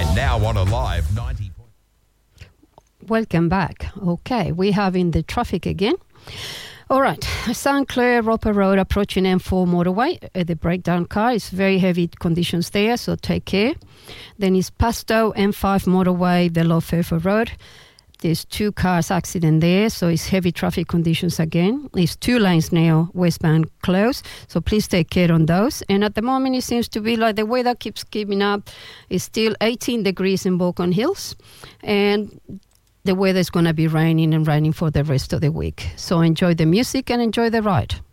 Now on Alive 90. Welcome back. Okay, we have in the traffic again. All right, St. Clair, Roper Road, approaching M4 motorway. The breakdown car is very heavy conditions there, so take care. Then it's Pasto, M5 motorway, the Low Fairfield Road. There's 2 cars accident there, so it's heavy traffic conditions again. It's 2 lanes now, westbound closed, so please take care on those. And at the moment, it seems to be like the weather keeps keeping up. It's still 18 degrees in Balcon Hills, and the weather is going to be raining and raining for the rest of the week. So enjoy the music and enjoy the ride.